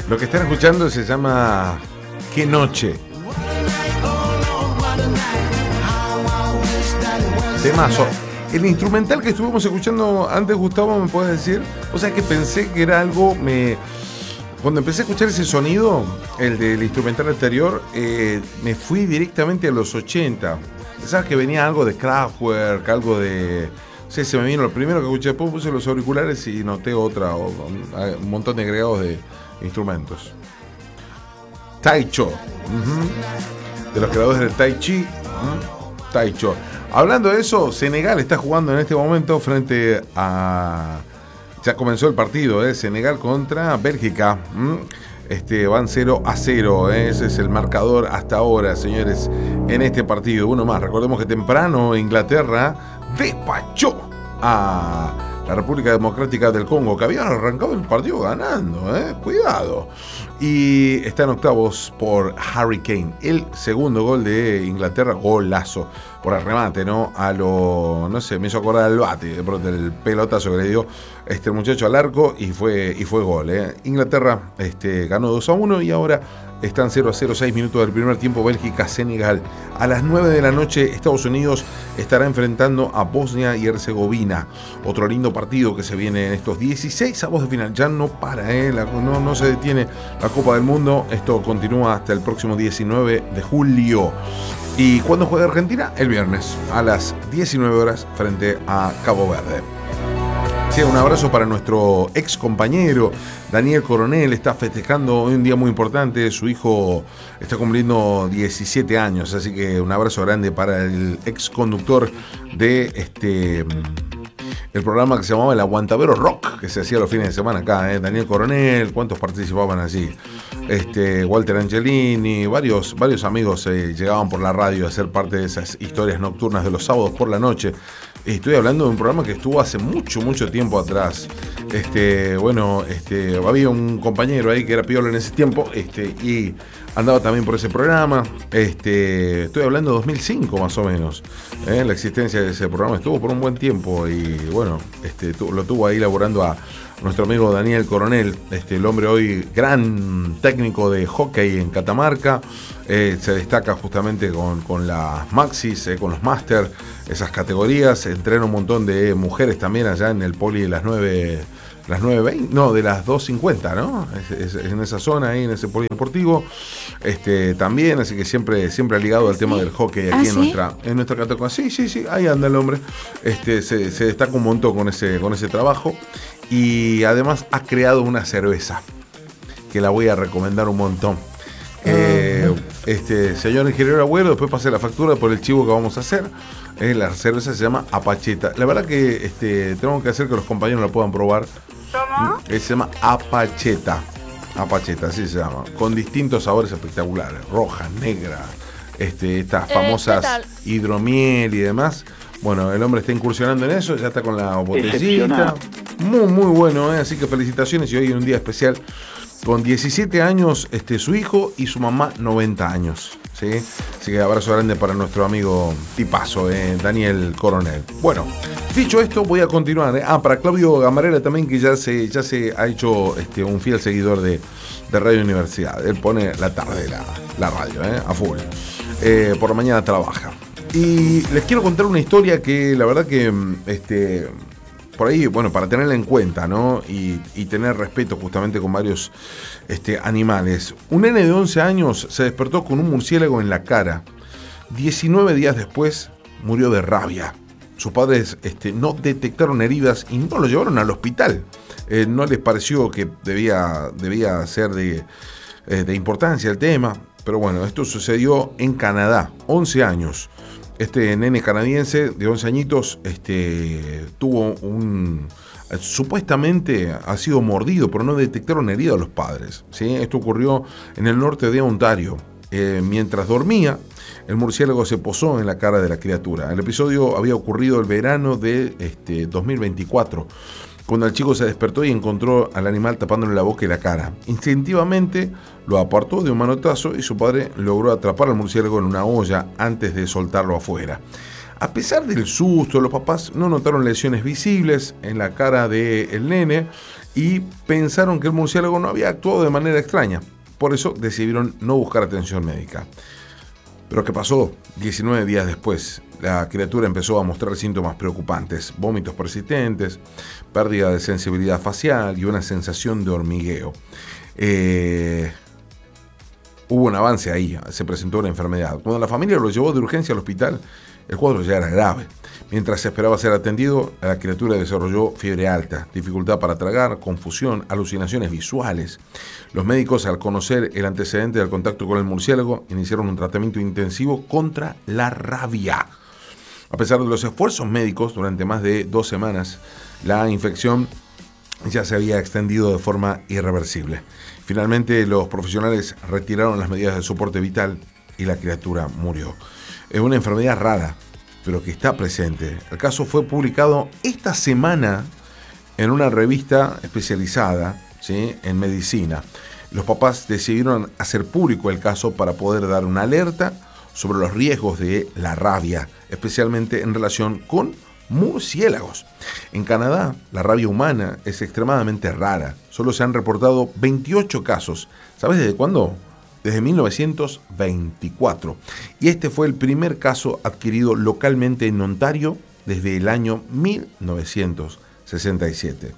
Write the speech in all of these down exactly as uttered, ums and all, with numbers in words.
Lo que están escuchando se llama Qué Noche. Temazo. El instrumental que estuvimos escuchando antes, Gustavo, ¿me puedes decir? O sea, que pensé que era algo... me Cuando empecé a escuchar ese sonido, el del instrumental anterior, eh, me fui directamente a los ochenta. ¿Sabes que venía algo de Kraftwerk, algo de... No sé, se me vino lo primero que escuché, después puse los auriculares y noté otra, o, un montón de agregados de instrumentos. Taicho, uh-huh. De los creadores del Tai Chi, uh-huh. Taicho. Hablando de eso, Senegal está jugando en este momento frente a... Ya comenzó el partido, ¿eh? Senegal contra Bélgica. ¿Mm? Este, van cero a cero, ¿eh? Ese es el marcador hasta ahora, señores, en este partido. Uno más, recordemos que temprano Inglaterra despachó a la República Democrática del Congo, que había arrancado el partido ganando, ¿eh? Cuidado. Y está en octavos por Harry Kane. El segundo gol de Inglaterra, golazo por el remate, ¿no? A lo, no sé, me hizo acordar al bate, de pronto el pelotazo que le dio este muchacho al arco y fue, y fue gol, ¿eh? Inglaterra este, ganó dos a uno y ahora están cero a cero, seis minutos del primer tiempo, Bélgica, Senegal. A las nueve de la noche, Estados Unidos estará enfrentando a Bosnia y Herzegovina. Otro lindo partido que se viene en estos dieciséis avos de final. Ya no para, ¿eh? La, no, no se detiene la Copa del Mundo. Esto continúa hasta el próximo diecinueve de julio. ¿Y cuándo juega Argentina? El viernes, a las diecinueve horas, frente a Cabo Verde. Sí, un abrazo para nuestro ex compañero Daniel Coronel. Está festejando hoy un día muy importante. Su hijo está cumpliendo diecisiete años, así que un abrazo grande para el ex conductor de este el programa que se llamaba El Aguantadero Rock, que se hacía los fines de semana acá, ¿eh? Daniel Coronel, ¿cuántos participaban allí? Este, Walter Angelini, varios, varios amigos eh, llegaban por la radio a ser parte de esas historias nocturnas de los sábados por la noche. Estoy hablando de un programa que estuvo hace mucho, mucho tiempo atrás. Este, bueno, este, había un compañero ahí que era piola en ese tiempo, este, y andaba también por ese programa. Este, estoy hablando de dos mil cinco más o menos. ¿eh? La existencia de ese programa estuvo por un buen tiempo y bueno, este, tu, lo tuvo ahí laborando a nuestro amigo Daniel Coronel, este, el hombre hoy gran técnico de hockey en Catamarca. Eh, se destaca justamente con, con las Maxis, eh, con los Master, esas categorías. Entrena un montón de mujeres también allá en el poli de las nueve, las nueve veinte, no, de las dos cincuenta, ¿no? Es, es, en esa zona ahí, en ese polideportivo. Este, también, así que siempre, siempre ligado al tema del hockey aquí ¿Ah, en sí? nuestra, en nuestra categoría. Sí, sí, sí, ahí anda el hombre. Este, se, se destaca un montón con ese, con ese trabajo. Y además ha creado una cerveza que la voy a recomendar un montón. Eh, este señor ingeniero Agüero, después pasé la factura por el chivo que vamos a hacer. Eh, la cerveza se llama Apacheta. La verdad que este, tengo que hacer que los compañeros la puedan probar. ¿Cómo? Eh, se llama Apacheta. Apacheta, así se llama. Con distintos sabores espectaculares. Roja, negra, este, estas Eh, famosas ¿qué tal? hidromiel y demás. Bueno, el hombre está incursionando en eso, ya está con la botellita. Excepcional. Muy, muy bueno, ¿eh? Así que felicitaciones y hoy es un día especial. Con diecisiete años, este, su hijo y su mamá noventa años. ¿Sí? Así que abrazo grande para nuestro amigo tipazo, eh, Daniel Coronel. Bueno, dicho esto, voy a continuar. ¿eh? Ah, para Claudio Gamarela también, que ya se, ya se ha hecho este, un fiel seguidor de, de Radio Universidad. Él pone la tarde la, la radio, ¿eh? A full. Eh, por la mañana trabaja. Y les quiero contar una historia que la verdad que este, por ahí, bueno, para tenerla en cuenta, ¿no? Y, y tener respeto justamente con varios este, animales. Un nene de once años se despertó con un murciélago en la cara. diecinueve días después murió de rabia. Sus padres este, no detectaron heridas y no lo llevaron al hospital. Eh, no les pareció que debía, debía ser de, eh, de importancia el tema. Pero bueno, esto sucedió en Canadá, once años. Este nene canadiense de once añitos este, tuvo un... Supuestamente ha sido mordido, pero no detectaron herida a los padres. ¿sí? Esto ocurrió en el norte de Ontario. Eh, mientras dormía, el murciélago se posó en la cara de la criatura. El episodio había ocurrido el verano de este, dos mil veinticuatro, cuando el chico se despertó y encontró al animal tapándole la boca y la cara. Instintivamente lo apartó de un manotazo y su padre logró atrapar al murciélago en una olla antes de soltarlo afuera. A pesar del susto, los papás no notaron lesiones visibles en la cara del nene y pensaron que el murciélago no había actuado de manera extraña. Por eso decidieron no buscar atención médica. Pero ¿qué pasó? diecinueve días después, la criatura empezó a mostrar síntomas preocupantes: vómitos persistentes, pérdida de sensibilidad facial y una sensación de hormigueo. Eh, hubo un avance ahí, se presentó una enfermedad. Cuando la familia lo llevó de urgencia al hospital, el cuadro ya era grave. Mientras se esperaba ser atendido, la criatura desarrolló fiebre alta, dificultad para tragar, confusión, alucinaciones visuales. Los médicos, al conocer el antecedente del contacto con el murciélago, iniciaron un tratamiento intensivo contra la rabia. A pesar de los esfuerzos médicos, durante más de dos semanas, la infección ya se había extendido de forma irreversible. Finalmente, los profesionales retiraron las medidas de soporte vital y la criatura murió. Es una enfermedad rara, pero que está presente. El caso fue publicado esta semana en una revista especializada, ¿sí?, en medicina. Los papás decidieron hacer público el caso para poder dar una alerta sobre los riesgos de la rabia, especialmente en relación con murciélagos. En Canadá, la rabia humana es extremadamente rara. Solo se han reportado veintiocho casos. ¿Sabes desde cuándo? Desde mil novecientos veinticuatro. Y este fue el primer caso adquirido localmente en Ontario desde el año mil novecientos sesenta y siete.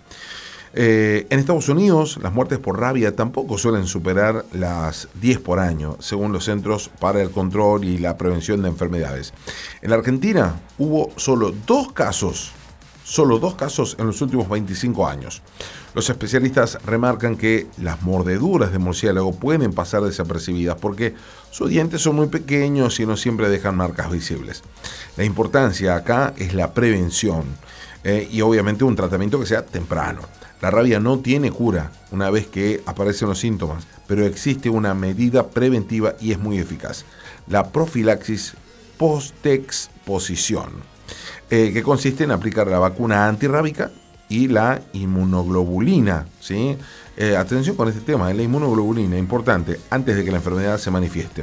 Eh, en Estados Unidos, las muertes por rabia tampoco suelen superar las diez por año, según los Centros para el Control y la Prevención de Enfermedades. En la Argentina hubo solo dos casos, solo dos casos en los últimos veinticinco años. Los especialistas remarcan que las mordeduras de murciélago pueden pasar desapercibidas porque sus dientes son muy pequeños y no siempre dejan marcas visibles. La importancia acá es la prevención eh, y obviamente un tratamiento que sea temprano. La rabia no tiene cura una vez que aparecen los síntomas, pero existe una medida preventiva y es muy eficaz: la profilaxis postexposición, eh, que consiste en aplicar la vacuna antirrábica y la inmunoglobulina, ¿sí? Eh, atención con este tema, la inmunoglobulina, importante, antes de que la enfermedad se manifieste.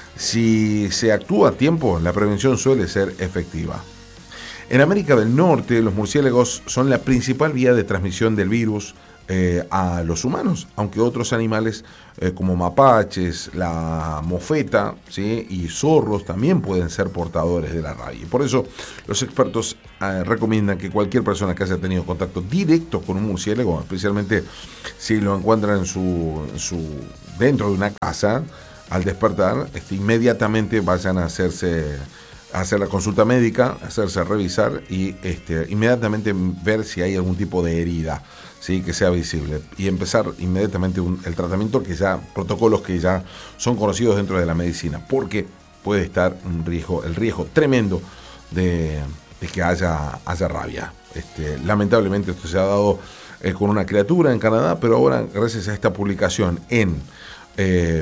Si se actúa a tiempo, la prevención suele ser efectiva. En América del Norte, los murciélagos son la principal vía de transmisión del virus eh, a los humanos, aunque otros animales eh, como mapaches, la mofeta, ¿sí?, y zorros también pueden ser portadores de la rabia. Por eso los expertos eh, recomiendan que cualquier persona que haya tenido contacto directo con un murciélago, especialmente si lo encuentran en su, en su, dentro de una casa, al despertar, este, inmediatamente vayan a hacerse... hacer la consulta médica, hacerse revisar y este, inmediatamente ver si hay algún tipo de herida, ¿sí?, que sea visible, y empezar inmediatamente un, el tratamiento, que ya, protocolos que ya son conocidos dentro de la medicina, porque puede estar un riesgo, el riesgo tremendo de, de que haya, haya rabia. Este, lamentablemente esto se ha dado eh, con una criatura en Canadá, pero ahora, gracias a esta publicación en... Eh,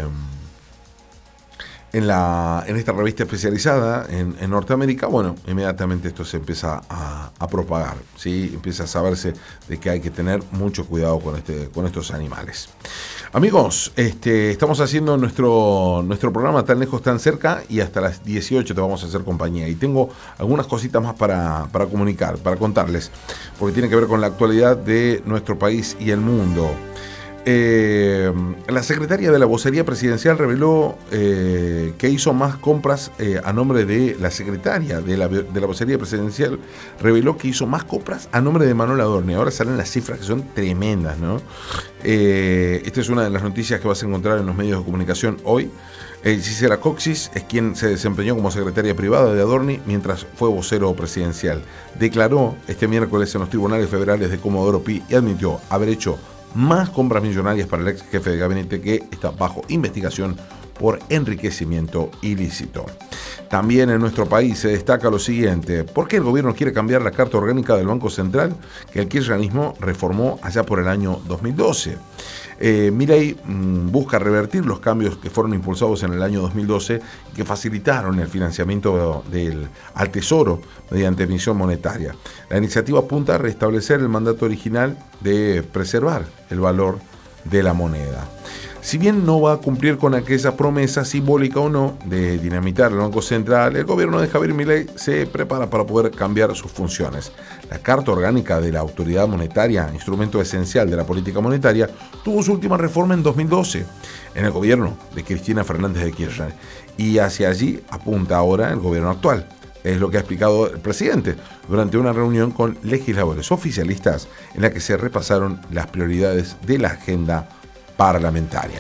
En, la, en esta revista especializada en, en Norteamérica, bueno, inmediatamente esto se empieza a, a propagar, ¿sí? Empieza a saberse de que hay que tener mucho cuidado con, este, con estos animales. Amigos, este, estamos haciendo nuestro, nuestro programa Tan Lejos, Tan Cerca, y hasta las dieciocho te vamos a hacer compañía. Y tengo algunas cositas más para, para comunicar, para contarles, porque tiene que ver con la actualidad de nuestro país y el mundo. Eh, la secretaria de la vocería presidencial reveló eh, que hizo más compras eh, a nombre de la secretaria de la, de la vocería presidencial, reveló que hizo más compras a nombre de Manuel Adorni. Ahora salen las cifras que son tremendas, ¿no? Eh, esta es una de las noticias que vas a encontrar en los medios de comunicación hoy. Eh, Gisela Coxis es quien se desempeñó como secretaria privada de Adorni mientras fue vocero presidencial. Declaró este miércoles en los tribunales federales de Comodoro Pi y admitió haber hecho más compras millonarias para el ex jefe de gabinete, que está bajo investigación por enriquecimiento ilícito. También en nuestro país se destaca lo siguiente: ¿por qué el gobierno quiere cambiar la Carta Orgánica del Banco Central que el kirchnerismo reformó allá por el año dos mil doce? Eh, Milei mmm, busca revertir los cambios que fueron impulsados en el año dos mil doce y que facilitaron el financiamiento del, al Tesoro mediante emisión monetaria. La iniciativa apunta a restablecer el mandato original de preservar el valor de la moneda. Si bien no va a cumplir con aquella promesa simbólica o no de dinamitar el Banco Central, el gobierno de Javier Milei se prepara para poder cambiar sus funciones. La Carta Orgánica de la Autoridad Monetaria, instrumento esencial de la política monetaria, tuvo su última reforma en dos mil doce, en el gobierno de Cristina Fernández de Kirchner, y hacia allí apunta ahora el gobierno actual. Es lo que ha explicado el presidente durante una reunión con legisladores oficialistas en la que se repasaron las prioridades de la agenda parlamentaria.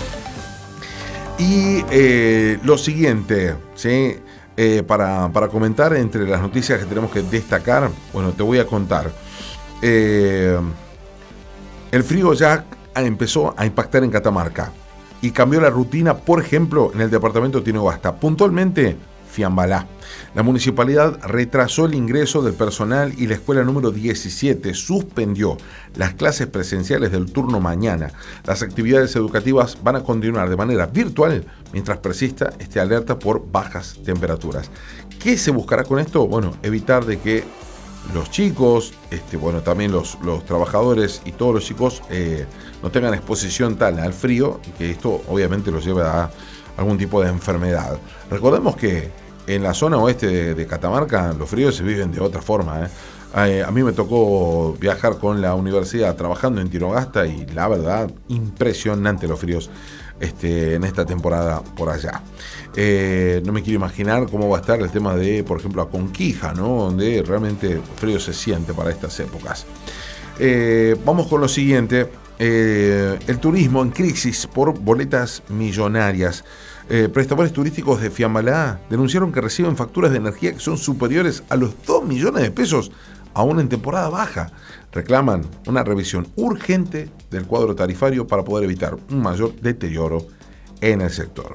Y eh, lo siguiente, ¿sí? eh, para, para comentar entre las noticias que tenemos que destacar, bueno, te voy a contar. Eh, el frío ya empezó a impactar en Catamarca y cambió la rutina, por ejemplo, en el departamento de Tinogasta, puntualmente Fiambalá. La municipalidad retrasó el ingreso del personal y la escuela número diecisiete suspendió las clases presenciales del turno mañana. Las actividades educativas van a continuar de manera virtual mientras persista esta alerta por bajas temperaturas. ¿Qué se buscará con esto? Bueno, evitar de que los chicos, este, bueno, también los, los trabajadores y todos los chicos eh, no tengan exposición tal al frío y que esto obviamente los lleve a algún tipo de enfermedad. Recordemos que en la zona oeste de, de Catamarca los fríos se viven de otra forma, ¿eh? Eh, a mí me tocó viajar con la universidad trabajando en Tinogasta y la verdad, impresionante los fríos este, en esta temporada por allá. Eh, no me quiero imaginar cómo va a estar el tema de, por ejemplo, Aconquija, ¿no? Donde realmente el frío se siente para estas épocas. Eh, vamos con lo siguiente. Eh, el turismo en crisis por boletas millonarias. Eh, prestadores turísticos de Fiambalá denunciaron que reciben facturas de energía que son superiores a los dos millones de pesos, aún en temporada baja. Reclaman una revisión urgente del cuadro tarifario para poder evitar un mayor deterioro en el sector.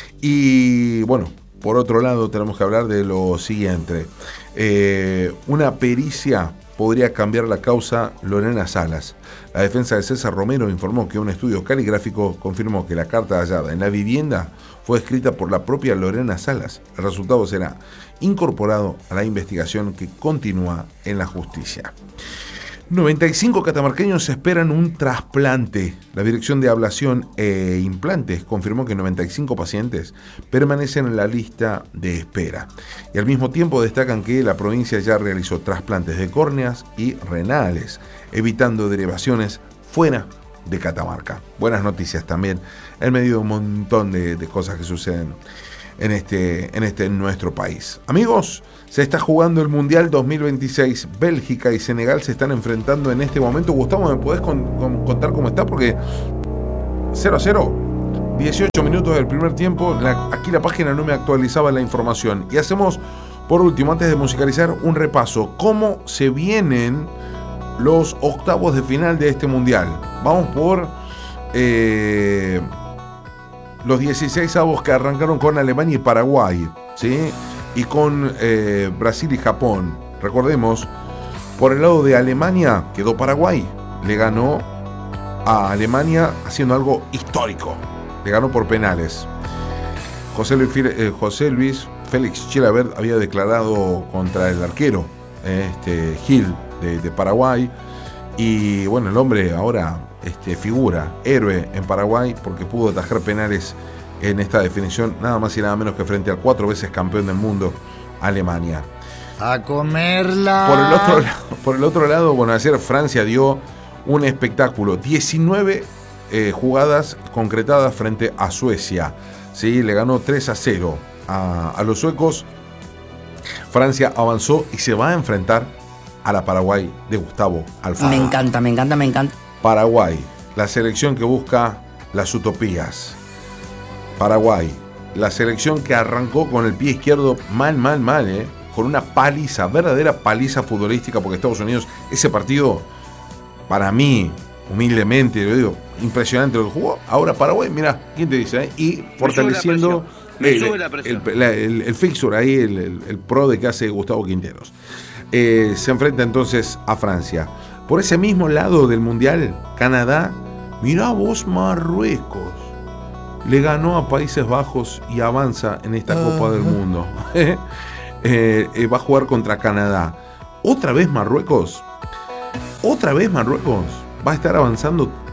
Y bueno, por otro lado tenemos que hablar de lo siguiente. Eh, una pericia podría cambiar la causa Lorena Salas. La defensa de César Romero informó que un estudio caligráfico confirmó que la carta hallada en la vivienda fue escrita por la propia Lorena Salas. El resultado será incorporado a la investigación que continúa en la justicia. noventa y cinco catamarqueños esperan un trasplante. La Dirección de Ablación e Implantes confirmó que noventa y cinco pacientes permanecen en la lista de espera. Y al mismo tiempo destacan que la provincia ya realizó trasplantes de córneas y renales, evitando derivaciones fuera de Catamarca. Buenas noticias también, en medio de un montón de, de cosas que suceden en este, en este nuestro país. Amigos, se está jugando el Mundial dos mil veintiséis. Bélgica y Senegal se están enfrentando en este momento. Gustavo, ¿me podés con, con, contar cómo está? Porque cero a cero, dieciocho minutos del primer tiempo. La, aquí la página no me actualizaba la información. Y hacemos, por último, antes de musicalizar, un repaso. ¿Cómo se vienen los octavos de final de este Mundial? Vamos por eh, los dieciséis avos que arrancaron con Alemania y Paraguay, ¿sí? Y con eh, Brasil y Japón. Recordemos, por el lado de Alemania quedó Paraguay. Le ganó a Alemania haciendo algo histórico. Le ganó por penales. José Luis, eh, José Luis Félix Chilavert había declarado contra el arquero este, Gil de, de Paraguay. Y bueno, el hombre ahora este, figura, héroe en Paraguay porque pudo atajar penales en esta definición, nada más y nada menos que frente al cuatro veces campeón del mundo, Alemania. A comerla. Por el otro lado, por el otro lado bueno, ayer Francia dio un espectáculo. diecinueve eh, jugadas concretadas frente a Suecia. ¿Sí? Le ganó tres a cero a, a los suecos. Francia avanzó y se va a enfrentar a la Paraguay de Gustavo Alfaro. Me encanta, me encanta, me encanta. Paraguay, la selección que busca las utopías. Paraguay, la selección que arrancó con el pie izquierdo mal, mal, mal, ¿eh? Con una paliza, verdadera paliza futbolística, porque Estados Unidos, ese partido, para mí, humildemente, lo digo, impresionante lo que jugó. Ahora Paraguay, mira, ¿quién te dice? ¿eh? Y fortaleciendo Me el, sube la presión. el, el, el, el fixture ahí, el, el, el pro de que hace Gustavo Quinteros. Eh, se enfrenta entonces a Francia. Por ese mismo lado del Mundial, Canadá, mirá vos, Marruecos. Le ganó a Países Bajos y avanza en esta uh-huh. Copa del Mundo. eh, eh, va a jugar contra Canadá. Otra vez Marruecos. Otra vez Marruecos va a estar avanzando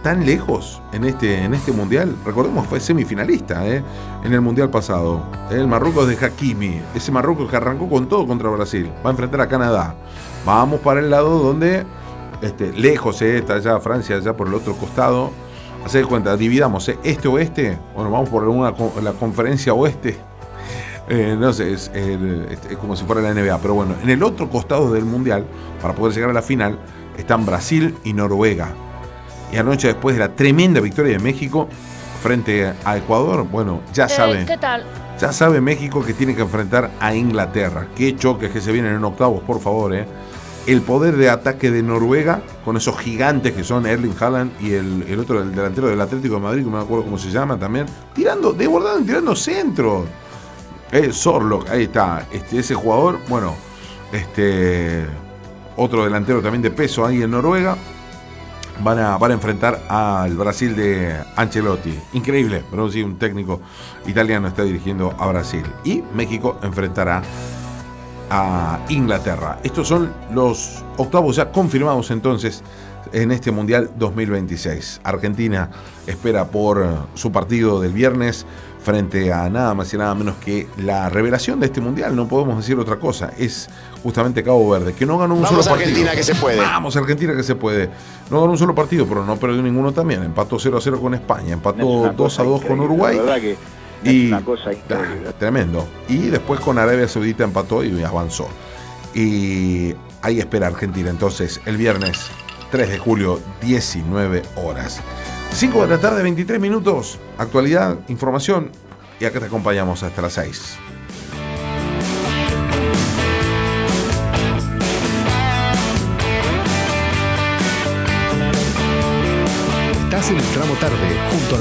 tan lejos en este, en este mundial. Recordemos, fue semifinalista ¿eh? en el mundial pasado. El Marruecos de Hakimi, ese Marruecos que arrancó con todo contra Brasil, va a enfrentar a Canadá. Vamos para el lado donde, este, lejos, ¿eh? está allá Francia, allá por el otro costado. Haced cuenta, dividamos ¿eh? este-oeste. Bueno, vamos por una, la conferencia oeste. Eh, no sé, es, es, es como si fuera la N B A. Pero bueno, en el otro costado del mundial, para poder llegar a la final, están Brasil y Noruega. Y anoche, después de la tremenda victoria de México frente a Ecuador, bueno, ya sabe. Eh, ¿Qué tal? Ya sabe México que tiene que enfrentar a Inglaterra. Qué choques que se vienen en octavos, por favor, eh. El poder de ataque de Noruega, con esos gigantes que son Erling Haaland y el, el otro, el delantero del Atlético de Madrid, que no me acuerdo cómo se llama también, tirando, desbordando, tirando centros. Eh, Sorlock, ahí está, este, ese jugador, bueno, este, otro delantero también de peso ahí en Noruega. Van a, van a enfrentar al Brasil de Ancelotti. Increíble, pero sí, un técnico italiano está dirigiendo a Brasil. Y México enfrentará a Inglaterra. Estos son los octavos ya confirmados entonces en este Mundial dos mil veintiséis. Argentina espera por su partido del viernes frente a nada más y nada menos que la revelación de este Mundial. No podemos decir otra cosa. Es justamente Cabo Verde, que no ganó un Vamos solo partido. Argentina que se puede. Vamos Argentina que se puede. No ganó un solo partido, pero no perdió ninguno también. Empató cero a cero con España, empató dos a dos con Uruguay. La verdad que Y es una cosa increíble. ah, tremendo. Y después con Arabia Saudita empató y avanzó. Y ahí espera Argentina entonces el viernes tres de julio, diecinueve horas. cinco de la tarde, veintitrés minutos. Actualidad, información. Y acá te acompañamos hasta las seis. Estás en el tramo tarde junto a